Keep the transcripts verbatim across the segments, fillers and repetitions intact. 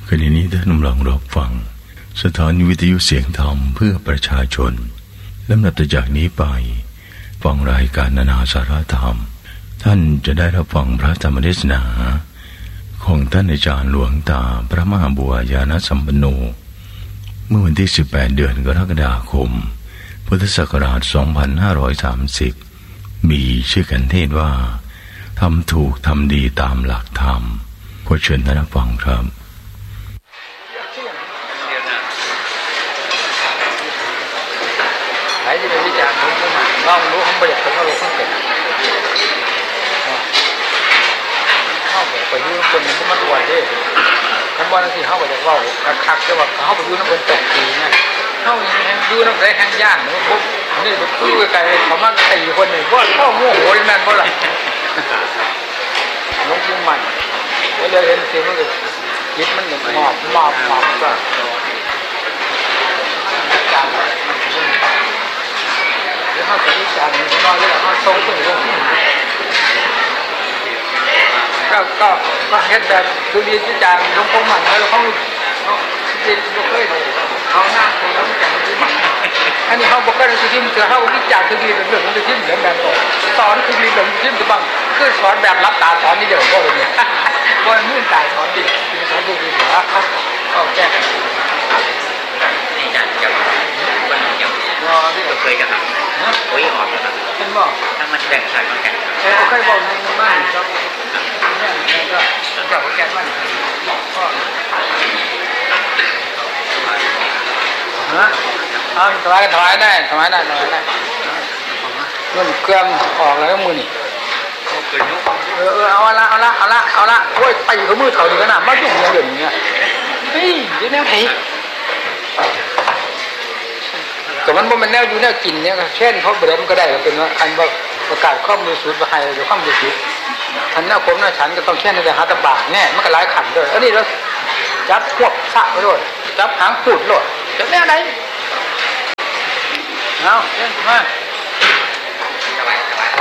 ขณะนี้ท่านกำลังรับฟังสถานีวิทยุเสียงธรรมเพื่อประชาชนลำดับต่อจากนี้ไปฟังรายการนานาสาระธรรมท่านจะได้รับฟังพระธรรมเทศนาของท่านอาจารย์หลวงตาพระมหาบัวยานสัมปันโนเมื่อวันที่สิบแปดเดือนกรกฎาคมพุทธศักราชสองพันห้าร้อยสามสิบมีชื่อกันเทศว่าทำถูกทำดีตามหลักธรรมขอเชิญท่านรับฟังครับไหนจะเป็นวิจารณ์รู้ขึ้นมาลองรู้เขาประหยัดเขาก็รู้เขาเก่งเข้าไปไปยืมคนมันก็มาด่วนดิท่านบอกนั่นสิเข้าไปจากว่าคักๆจะว่าเข้าไปยืมน้ำคนตกตีเนี่ยเข้าอย่างนี้ยืมน้ำใส่แห้งย่างเนี่ยปุ๊บนี่ไปคุยกับใครเขามาตีคนหนึ่งว่าพ่อโง่โหยแม่นเพราะอะไรน้องยิ้มมันก็เลยเห็นสิมันก็คิดมันหมอบหมอบหมอบก็แล้วเขาจะวิจารณ์มันน้อยแล้วเขาทรงตัวเองก็ก็ก็เห็นแบบคือวิจารณ์ลงตรงมันแล้วเขาเขาจิตไม่เคยเลยเขาหน้าเขาต้องจับที่มันอันนี้เขาบอกว่าเราจะทิ้งเสือเขาวิจารณ์คือวิเรื่องมันจะทิ้งเหมือนแบบสอนคือวิเรื่องทิ้งจะบ้างคือสอนแบบรับตาสอนนี่เดี๋ยวก็เลยเนี่ยว่ามื่นตายสอนดิสอนดูดีเหรอเขาเขาแก้กันนี่จัดจับวันนี้จับรอที่เราเคยกันนะโอ้ยออกแล้วเป็นบ่ถ้ามันแบ่งสายมาแข่งเออเคยบอกในบ้านก็เนี่ยเนี่ยก็ก็แก้มันก็ฮะเอาถวายถวายได้ถวายได้ถวายได้เงินเครื่องออกแล้วมือนี่เออเออเอาละเอาละเอาละเอาละโอ้ยไปเขามือเขาดีกันนะมาจุ่มอย่างเดิมเนี่ยเฮ้ยยี่แนวไหนแต่มันบ่มันแนวอยู่แนวกินเนี่ยเช่นเขาเบรมก็ได้ก็เป็นว่าอันว่าประกาศข้อมือสูตรประหายหรือข้อมือสูตรทันหน้าคมหน้าฉันก็ต้องแค่ในแต่หาตะบากแน่มันก็หลายขันด้วยอันนี้เราจับพวกสะไปด้วยจับหางปูดด้วยจับแนวไหนเอาเล่นมาสบายสบาย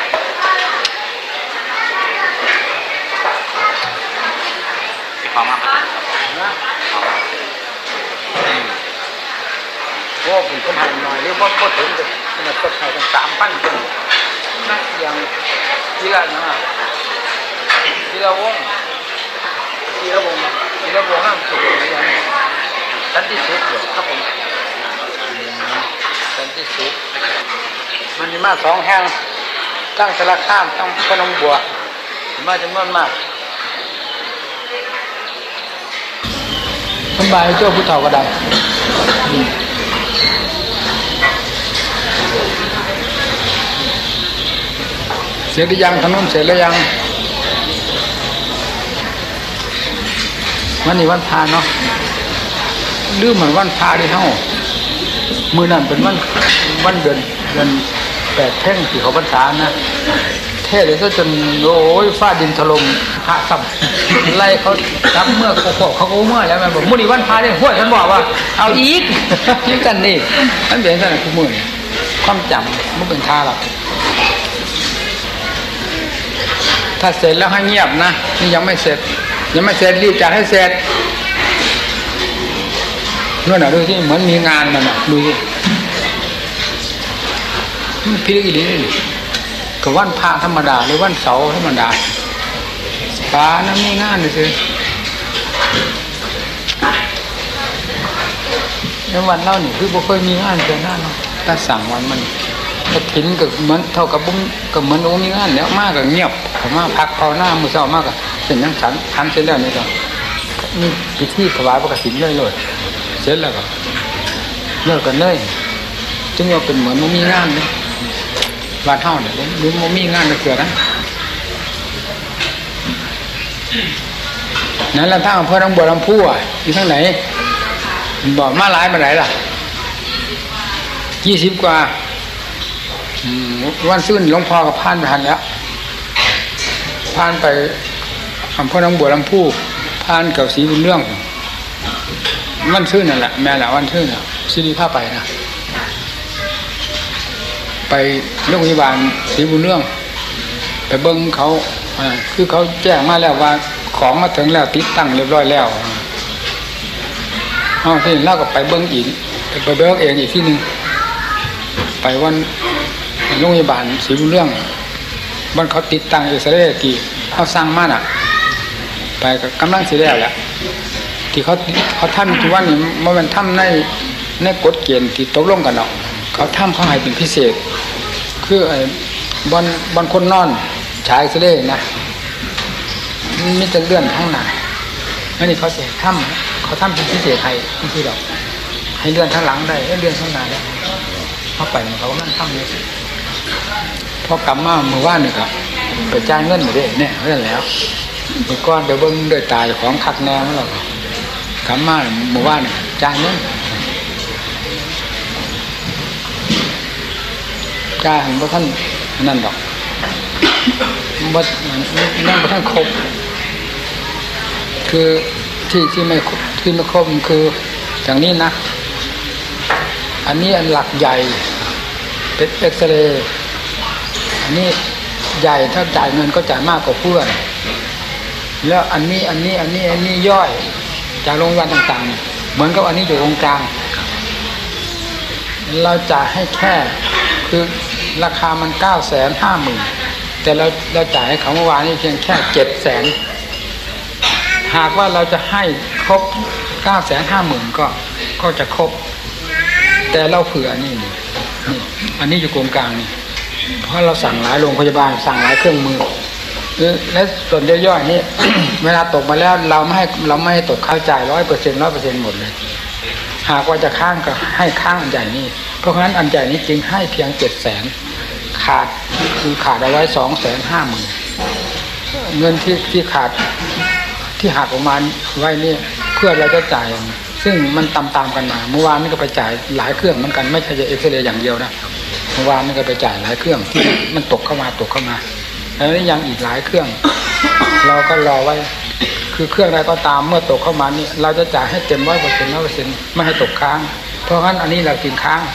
มีความมากนะโอ้ผมคนไทยหน่อยหรือว่าก็ถึงจะขนาดคนไทยตั้งสามพันคนนักอย่างทีละนะทีละวงทีละวงทีละวงห้ามสุดเลยอย่างสันติสุขเหรอครับผมสันติสุขมันมีมาสองแห่งตั้งสลักข้ามตั้งพนมบัวมาจำนวนมากสบายเจ้าผู้เฒ่าก็ได้เสร็จหรือยังถนนเสร็จหรือยังวันนี้วันพาเนาะลืมเหมือนวันพาที่เท่ามือนั่นเป็นวันวันเดือนเดือนแปดเพ่งสี่เขาพรรษานะเทศเลยซะจนโอ้ยฟ้าดินถล่มพระสับไล่เขาจับเมื่อเขาเขาเขาเมื่อแล้วมันบอกมือนี้วันพาเนี่ยห้วยฉันบอกว่าเอาอีกยิ่งกันนี่นั่นเป็นขนาดทุกมือความจำมันเป็นท่าหรอกถ้าเสร็จแล้วให้เงียบนะนี่ยังไม่เสร็จยังไม่เสร็จรีบจัดให้เสร็จนู่นน่ะดูที่เหมือนมีงานมันน่ะดูที่มันพิลึกอีหลีนี่กับวันพระธรรมดาหรือวันเสาร์ธรรมดาฟ้านั้นมีงานเลยสิแล้ววันเล่านี่คือบ่เคยมีงานเกินหน้าเนาะถ้าสั่งวันมันกระถิ่นกับเหมือนเท่ากับบุ้งกับเหมือนโอ้มีงานแล้วมากกับเงียบมากพักพอหน้ามือเศร้ามากกับเป็นยังฉันทำเสร็จแล้วนี่ก็นี่พิธีถวายพระกฐินเลยเลยเสร็จแล้วก็เลิกกันเลยจึงว่าเป็นเหมือนมันมีงานเลยวันเท่าเนี่ยหรือมันมีงานจะเกิดนะนั้นแล้วทางอำเภอหนองบัวลำพูอ่ะอยู่ทางไหนบอกมาหลายมาไหนล่ะยี่สิบกว่าวันซื่นหลวงพ่อกับพานไปหันแล้วพานไปอำเภอหนองบัวลำพูพานเก่าศรีบุญเรื่องวันซื่นนั่นแหละแม่แหละวันซื่นอ่ะสิริภาพไปนะไปโรงพยาบาลศรีบุญเรื่องไปเบิ้งเขาคือเขาแจ้งมาแล้วว่าของมาถึงแล้วติดตั้งเรียบร้อยแล้วอ๋อที่เล่ากับไปเบิ้งอีกไปเบิ้งเองอีกที่หนึ่งไปวันโรงพยาบาลศรีบุญเรื่องวันเขาติดตั้งเอ็กซเรย์ที่เขาสร้างมาอ่ะไปกำลังสีแล้วแหละที่เขาเขาทำทุกวันนี้มันทำในในกฎเกณฑ์ที่ตกลงกันเนาะเขาทำเขาให้เป็นพิเศษคือไอ้บอลบอลคนนอนฉายเอ็กซเรย์นะมีแต่เลื่อนข้างหน้าแล้วนี่เขาเสียทำเขาทำเป็นพิเศษให้ไม่ใช่หรอกให้เลื่อนข้างหลังได้เลื่อนข้างหน้าได้เขาไปเขาก็นั่งทำเลยพอกลับมาเมื่อวานนี่ครับไปจ่ายเงินมาด้วยเนี่ยเรื่องแล้วเมื่อก่อนเดี๋ยวเบิ้งด้วยตายของขัดแนวนั่นแหละกลับมาเมื่อวานนี่จ่ายเงินจ่ายเพราะท่านนั่นดอกบ่นั่นเพราะท่านครบคือที่ที่ไม่ที่ไม่ครบคืออย่างนี้นะอันนี้อันหลักใหญ่เป็นเอ็กซเรย์อันนี้ใหญ่ถ้าจ่ายเงินก็จ่ายมากกว่าเพื่อนแล้วอันนี้อันนี้อันนี้อันนี้ย่อยจากโรงพยาบาลต่างๆเหมือนกับอันนี้อยู่ตรงกลางเราจ่ายให้แค่คือราคามันเก้าแสนห้าหมื่นแต่เราเราจ่ายให้เขาเมื่อวานนี้เพียงแค่เจ็ดแสนหากว่าเราจะให้ครบเก้าแสนห้าหมื่นก็ก็จะครบแต่เราเผื่อนี่นี่อันนี้อยู่ตรงกลางนี่เพราะเราสั่งหลายโรงพยาบาลสั่งหลายเครื่องมือและส่วนย่อยๆนี่ เวลาตกมาแล้วเราไม่ให้เราไม่ให้ตกค่าจ่ายร้อยเปอร์เซ็นต์ร้อยเปอร์เซ็นต์หมดเลยหากว่าจะข้างก็ให้ข้างอันใหญ่นี่เพราะฉะนั้นอันใหญ่นี้จึงให้เพียงเจ็ดแสนขาดคือขาดเอาไว้สองแสนห้าหมื่นเงินที่ที่ขาดที่หักออกมาไว้นี่เพื่อเราจะจ่ายซึ่งมันตามๆกันมาเมื่อวานนี่ก็ไปจ่ายหลายเครื่องเหมือนกันไม่ใช่จะเอ็กซเรย์อย่างเดียวนะเมื่อวานนี่ก็ไปจ่ายหลายเครื่องที่มันตกเข้ามาตกเข้ามาแล้วนี่ยังอีกหลายเครื่องเราก็รอไว้คือเครื่องใดก็ตามเมื่อตกเข้ามานี่เราจะจ่ายให้เต็มร้อยเปอร์เซ็นต์ร้อยเปอร์เซ็นต์ไม่ให้ตกค้างเพราะงั้นอันนี้เรากินค้าง